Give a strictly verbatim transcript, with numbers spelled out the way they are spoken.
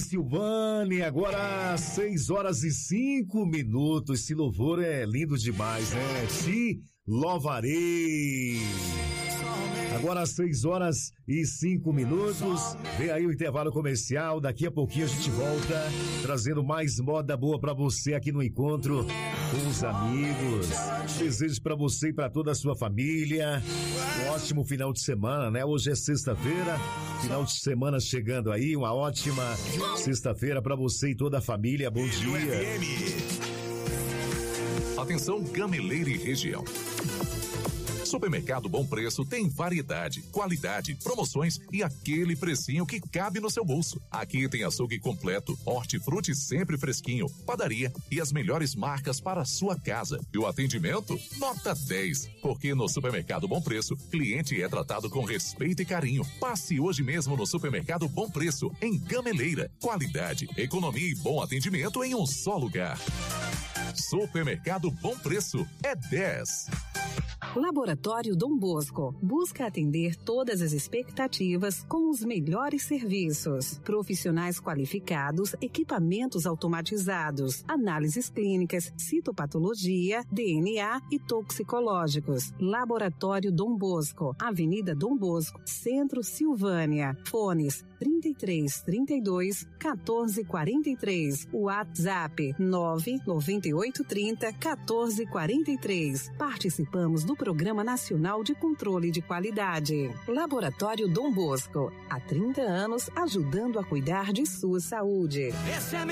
Silvânia, agora seis horas e cinco minutos. Esse louvor é lindo demais, né? Te louvarei. Agora seis horas e cinco minutos. Vem aí o intervalo comercial. Daqui a pouquinho a gente volta trazendo mais moda boa pra você aqui no encontro com os amigos. Desejo pra você e pra toda a sua família um ótimo final de semana, né? Hoje é sexta-feira, final de semana chegando aí. Uma ótima sexta-feira pra você e toda a família. Bom dia. Atenção, Gameleira e região. Supermercado Bom Preço tem variedade, qualidade, promoções e aquele precinho que cabe no seu bolso. Aqui tem açougue completo, hortifruti sempre fresquinho, padaria e as melhores marcas para a sua casa. E o atendimento? Nota dez. Porque no Supermercado Bom Preço, cliente é tratado com respeito e carinho. Passe hoje mesmo no Supermercado Bom Preço, em Gameleira. Qualidade, economia e bom atendimento em um só lugar. Supermercado Bom Preço é dez. Laboratório Dom Bosco busca atender todas as expectativas com os melhores serviços. Profissionais qualificados, equipamentos automatizados, análises clínicas, citopatologia, D N A e toxicológicos. Laboratório Dom Bosco, Avenida Dom Bosco, Centro, Silvânia. Fones trinta e três, trinta e dois, quatorze, quarenta e três. WhatsApp nove nove oito trinta, quatorze, quarenta e três. Participamos do Programa Nacional de Controle de Qualidade. Laboratório Dom Bosco, há trinta anos ajudando a cuidar de sua saúde. Esse é